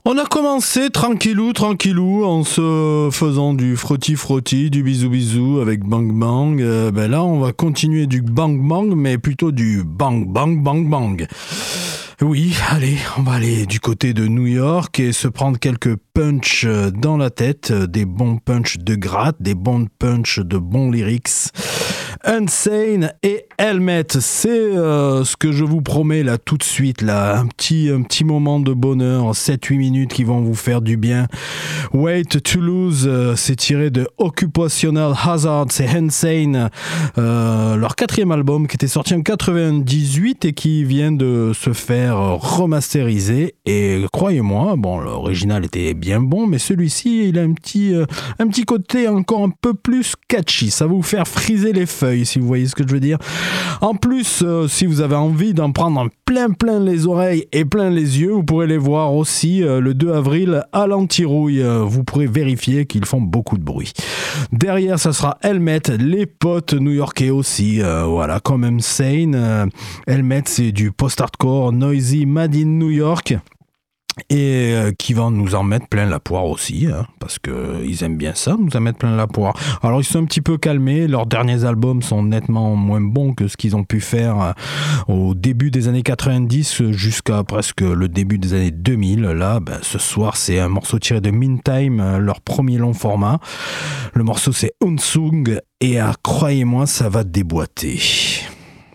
On a commencé tranquillou, en se faisant du frotti, du bisou avec Bang Bang. Là, on va continuer du Bang Bang, mais plutôt du Bang Bang Bang Bang. Oui, allez, on va aller du côté de New York et se prendre quelques punch dans la tête, des bons punch de gratte, des bons punch de bons lyrics. Unsane et Helmet, c'est ce que je vous promets là tout de suite, là, un petit moment de bonheur, 7-8 minutes qui vont vous faire du bien. Wait to Lose, c'est tiré de Occupational Hazard, c'est Unsane, leur 4e album qui était sorti en 98 et qui vient de se faire remasteriser. Et croyez-moi, bon, l'original était bien bon, mais celui-ci, il a un petit côté encore un peu plus catchy. Ça va vous faire friser les feuilles, si vous voyez ce que je veux dire. En plus, si vous avez envie d'en prendre plein les oreilles et plein les yeux, vous pourrez les voir aussi le 2 avril à l'Antirouille. Vous pourrez vérifier qu'ils font beaucoup de bruit. Derrière, ça sera Helmet, les potes new-yorkais aussi. Voilà, comme Unsane. Helmet, c'est du post-hardcore noisy made in New York. Et qui vont nous en mettre plein la poire aussi, hein, parce qu'ils aiment bien ça, nous en mettre plein la poire. Alors ils sont un petit peu calmés, leurs derniers albums sont nettement moins bons que ce qu'ils ont pu faire au début des années 90 jusqu'à presque le début des années 2000. Là, ce soir, c'est un morceau tiré de Meantime, leur premier long format. Le morceau c'est Unsung et croyez-moi, ça va déboîter.